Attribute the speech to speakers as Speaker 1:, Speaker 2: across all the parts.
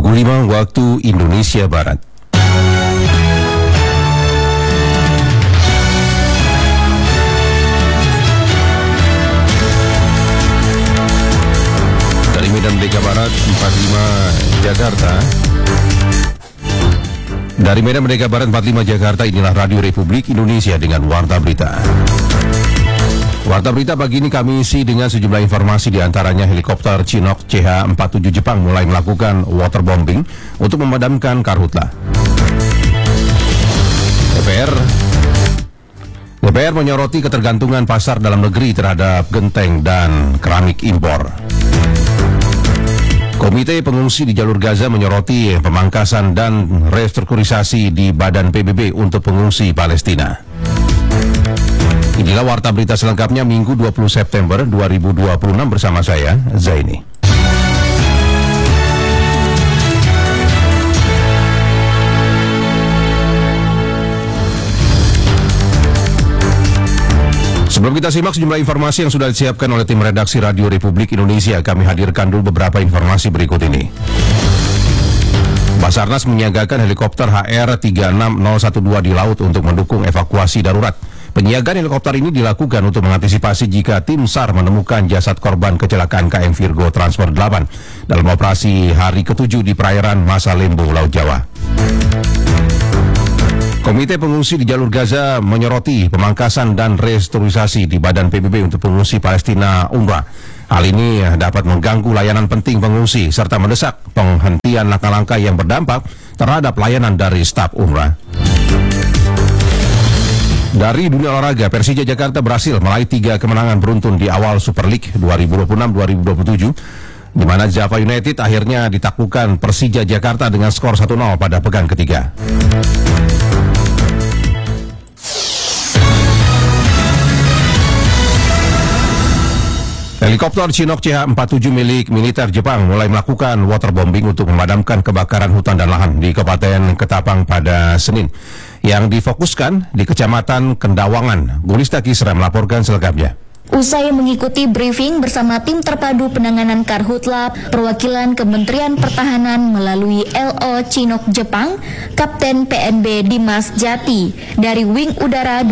Speaker 1: 5 waktu Indonesia Barat. Dari Medan Merdeka Barat 45 Jakarta. Dari Medan Merdeka Barat 45 Jakarta, inilah Radio Republik Indonesia dengan Warta Berita. Warta Berita pagi ini kami isi dengan sejumlah informasi, diantaranya helikopter Chinook CH-47 Jepang mulai melakukan waterbombing untuk memadamkan karhutla. DPR menyoroti ketergantungan pasar dalam negeri terhadap genteng dan keramik impor. Komite Pengungsi di Jalur Gaza menyoroti pemangkasan dan restrukturisasi di Badan PBB untuk pengungsi Palestina. Inilah Warta Berita selengkapnya Minggu 20 September 2026 bersama saya, Zaini. Sebelum kita simak sejumlah informasi yang sudah disiapkan oleh tim redaksi Radio Republik Indonesia, kami hadirkan dulu beberapa informasi berikut ini. Basarnas menyiagakan helikopter HR-36012 di laut untuk mendukung evakuasi darurat. Penyiagaan helikopter ini dilakukan untuk mengantisipasi jika tim SAR menemukan jasad korban kecelakaan KM Virgo Transport 8 dalam operasi hari ke-7 di perairan Masa Lembo, Laut Jawa. Komite Pengungsi di Jalur Gaza menyoroti pemangkasan dan restrukturisasi di Badan PBB untuk pengungsi Palestina UNRWA. Hal ini dapat mengganggu layanan penting pengungsi serta mendesak penghentian langkah-langkah yang berdampak terhadap layanan dari staf UNRWA. Dari dunia olahraga, Persija Jakarta berhasil meraih 3 kemenangan beruntun di awal Super League 2026-2027, di mana Java United akhirnya ditaklukkan Persija Jakarta dengan skor 1-0 pada pekan ketiga. Helikopter Chinook CH-47 milik militer Jepang mulai melakukan waterbombing untuk memadamkan kebakaran hutan dan lahan di Kabupaten Ketapang pada Senin, yang difokuskan di Kecamatan Kendawangan. Gulista Kisra melaporkan selengkapnya.
Speaker 2: Usai mengikuti briefing bersama tim terpadu penanganan karhutla perwakilan Kementerian Pertahanan melalui LO Chinook Jepang, Kapten PNB Dimas Jati dari Wing Udara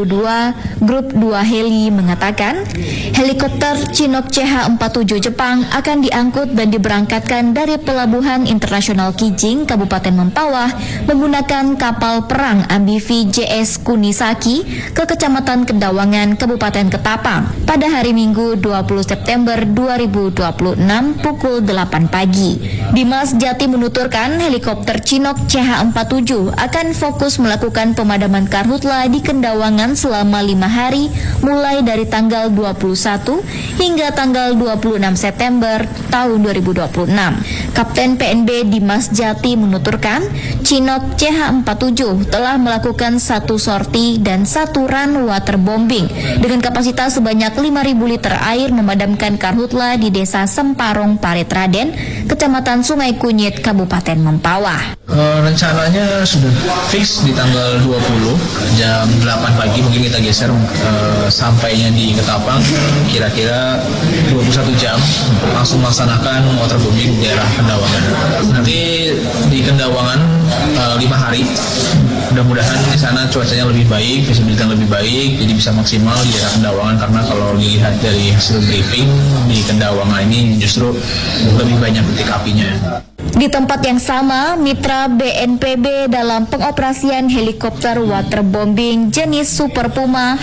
Speaker 2: 22 Grup 2 Heli mengatakan, helikopter Chinook CH-47 Jepang akan diangkut dan diberangkatkan dari Pelabuhan Internasional Kijing, Kabupaten Mempawah menggunakan kapal perang amfibi JS Kunisaki ke Kecamatan Kendawangan, Kabupaten Ketapang pada hari Minggu 20 September 2026 pukul 8 pagi. Dimas Jati menuturkan helikopter Chinook CH-47 akan fokus melakukan pemadaman karhutla di Kendawangan selama 5 hari mulai dari tanggal 21 hingga tanggal 26 September tahun 2026. Kapten PNB Dimas Jati menuturkan Chinook CH-47 telah melakukan 1 sorti dan 1 run waterbombing dengan kapasitas sebanyak 5.000 liter air memadamkan karhutla di Desa Semparong, Parit Raden, Kecamatan Sungai Kunyit, Kabupaten Mempawah.
Speaker 3: Rencananya sudah fix di tanggal 20 jam 8 pagi, mungkin kita geser sampainya di Ketapang kira-kira 21 jam langsung melaksanakan waterbombing di daerah Kendawangan. Nanti di Kendawangan 5 hari, mudah-mudahan di sana cuacanya lebih baik, visibilitas lebih baik, jadi bisa maksimal di daerah Kendawangan, karena kalau dilihat dari hasil briefing di Kendawangan ini justru lebih banyak titik apinya.
Speaker 2: Di tempat yang sama, mitra BNPB dalam pengoperasian helikopter waterbombing jenis Super Puma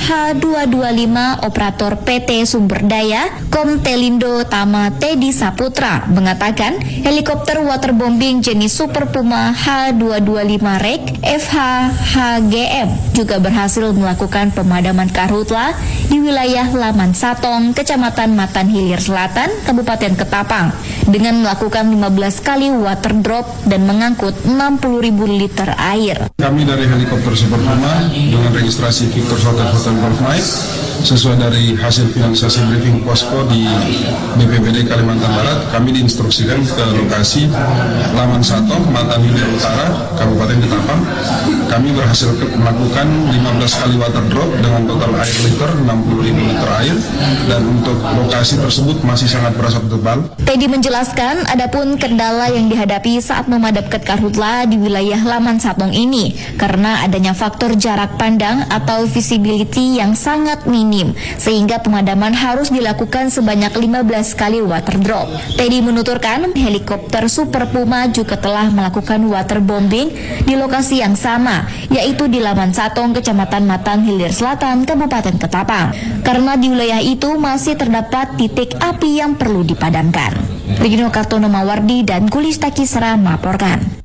Speaker 2: H225 operator PT Sumberdaya Komtelindo Tama Teddy Saputra mengatakan helikopter waterbombing jenis Super Puma H225 REG FH-HGM juga berhasil melakukan pemadaman karhutla di wilayah Laman Satong, Kecamatan Matan Hilir Selatan, Kabupaten Ketapang dengan melakukan 15 kali water drop dan mengangkut 60.000 liter air.
Speaker 4: Kami dari helikopter Super Puma dengan registrasi Victor Hotel Golf Mike sesuai dari hasil finalisasi briefing posko di BPBD Kalimantan Barat, kami diinstruksikan ke lokasi Laman Satong, Matan Hilir Utara, Kabupaten Ketapang. Kami berhasil melakukan 15 kali water drop dengan total air liter 60.000 liter air, dan untuk lokasi tersebut masih sangat berasap tebal.
Speaker 2: Teddy menjelaskan adapun kendala yang dihadapi saat memadamkan karhutla di wilayah Laman Satong ini karena adanya faktor jarak pandang atau visibility yang sangat minim sehingga pemadaman harus dilakukan sebanyak 15 kali water drop. Teddy menuturkan helikopter Super Puma juga telah melakukan waterbombing di lokasi yang sama, yaitu di Laman Satong, Kecamatan Matan Hilir Selatan, Kabupaten Ketapang, karena di wilayah itu masih terdapat titik api yang perlu dipadamkan. Regino Kartono Mawardi dan Kulista Kisra melaporkan.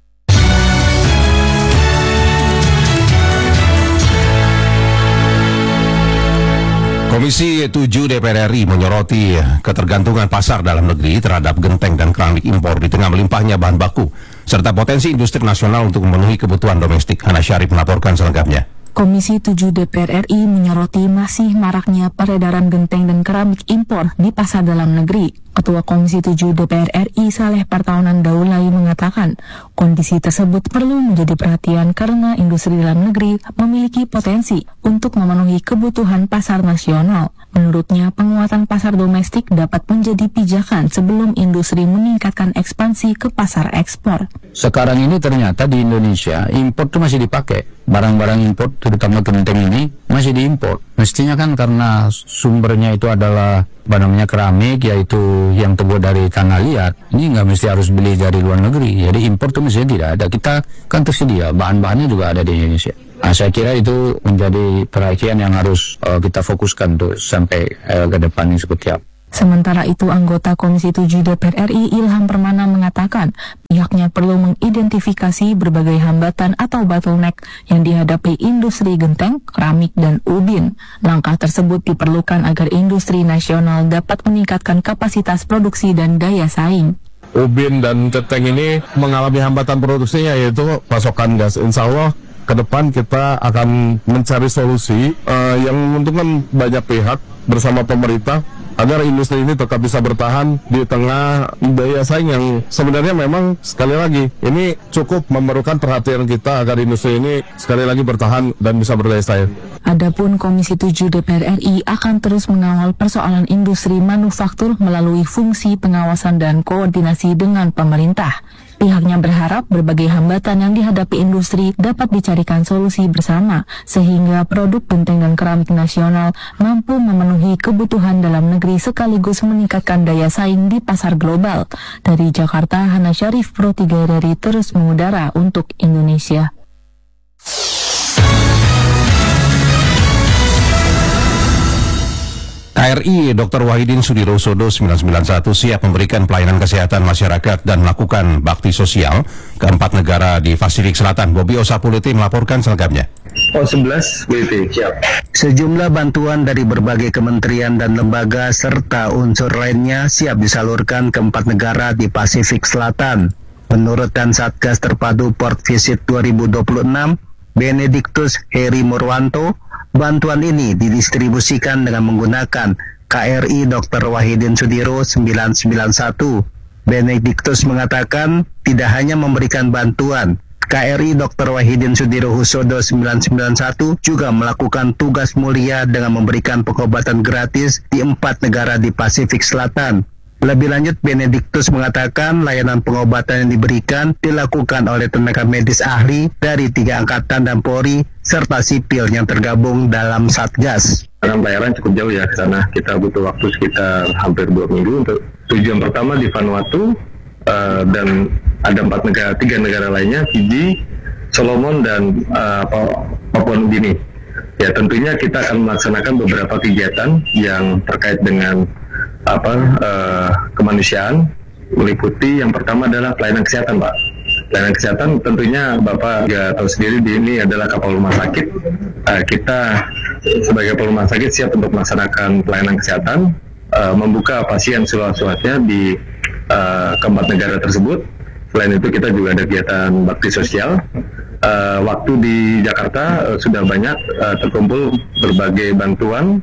Speaker 1: Komisi 7 DPR RI menyoroti ketergantungan pasar dalam negeri terhadap genteng dan keramik impor di tengah melimpahnya bahan baku, serta potensi industri nasional untuk memenuhi kebutuhan domestik. Hana Syarif melaporkan selengkapnya.
Speaker 5: Komisi 7 DPR RI menyoroti masih maraknya peredaran genteng dan keramik impor di pasar dalam negeri. Ketua Komisi 7 DPR RI Saleh Partaunan Daulay mengatakan kondisi tersebut perlu menjadi perhatian karena industri dalam negeri memiliki potensi untuk memenuhi kebutuhan pasar nasional. Menurutnya, penguatan pasar domestik dapat menjadi pijakan sebelum industri meningkatkan ekspansi ke pasar ekspor.
Speaker 6: Sekarang ini ternyata di Indonesia impor itu masih dipakai. Barang-barang impor, terutama genteng ini, masih diimpor. Mestinya kan karena sumbernya itu adalah keramik, yaitu yang terbuat dari tanah liat. Ini nggak mesti harus beli dari luar negeri. Jadi impor itu mestinya tidak ada. Kita kan tersedia, bahan-bahannya juga ada di Indonesia. Nah, saya kira itu menjadi perhatian yang harus kita fokuskan tuh sampai ke depan ini seperti apa.
Speaker 5: Sementara itu, anggota Komisi 7 DPR RI Ilham Permana mengatakan pihaknya perlu mengidentifikasi berbagai hambatan atau bottleneck yang dihadapi industri genteng, keramik, dan ubin. Langkah tersebut diperlukan agar industri nasional dapat meningkatkan kapasitas produksi dan daya saing.
Speaker 7: Ubin dan genteng ini mengalami hambatan produksinya, yaitu pasokan gas. Insya Allah ke depan kita akan mencari solusi yang menguntungkan banyak pihak bersama pemerintah agar industri ini tetap bisa bertahan di tengah daya saing yang sebenarnya memang sekali lagi ini cukup memerlukan perhatian kita agar industri ini sekali lagi bertahan dan bisa berdaya saing.
Speaker 5: Adapun Komisi 7 DPR RI akan terus mengawal persoalan industri manufaktur melalui fungsi pengawasan dan koordinasi dengan pemerintah. Pihaknya berharap berbagai hambatan yang dihadapi industri dapat dicarikan solusi bersama, sehingga produk genteng dan keramik nasional mampu memenuhi kebutuhan dalam negeri sekaligus meningkatkan daya saing di pasar global. Dari Jakarta, Hana Syarif, Pro 3 RRI terus mengudara untuk Indonesia.
Speaker 1: KRI Dr. Wahidin Sudirohusodo 991 siap memberikan pelayanan kesehatan masyarakat dan melakukan bakti sosial ke 4 negara di Pasifik Selatan. Bobi Osapuliti melaporkan selengkapnya.
Speaker 8: 11 WP, siap. Sejumlah bantuan dari berbagai kementerian dan lembaga serta unsur lainnya siap disalurkan ke 4 negara di Pasifik Selatan. Menurut dan Satgas Terpadu Port Visit 2026, Benediktus Heri Murwanto, bantuan ini didistribusikan dengan menggunakan KRI Dr. Wahidin Sudiro 991. Benediktus mengatakan tidak hanya memberikan bantuan, KRI Dr. Wahidin Sudirohusodo 991 juga melakukan tugas mulia dengan memberikan pengobatan gratis di 4 negara di Pasifik Selatan. Lebih lanjut, Benediktus mengatakan layanan pengobatan yang diberikan dilakukan oleh tenaga medis ahli dari 3 angkatan dan Polri serta sipil yang tergabung dalam Satgas.
Speaker 9: Karena bayaran cukup jauh ya ke sana, kita butuh waktu sekitar hampir 2 minggu untuk tujuan pertama di Vanuatu dan ada 3 negara lainnya, Fiji, Solomon dan Papua Nugini. Ya tentunya kita akan melaksanakan beberapa kegiatan yang terkait dengan kemanusiaan, meliputi yang pertama adalah pelayanan kesehatan, Pak. Pelayanan kesehatan tentunya Bapak juga tahu sendiri di ini adalah kapal rumah sakit. Kita sebagai kapal rumah sakit siap untuk melaksanakan pelayanan kesehatan, membuka pasien seluas-luasnya di keempat negara tersebut. Selain itu kita juga ada kegiatan bakti sosial waktu di Jakarta sudah banyak terkumpul berbagai bantuan.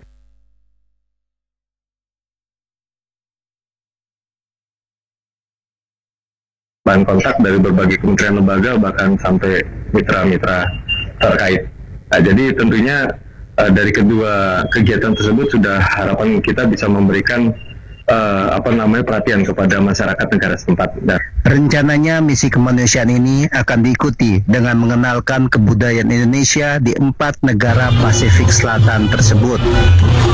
Speaker 9: Bahan kontak dari berbagai kementerian lembaga bahkan sampai mitra-mitra terkait. Nah, jadi tentunya dari kedua kegiatan tersebut sudah harapan kita bisa memberikan perhatian kepada masyarakat negara setempat.
Speaker 8: Rencananya misi kemanusiaan ini akan diikuti dengan mengenalkan kebudayaan Indonesia di 4 negara Pasifik Selatan tersebut.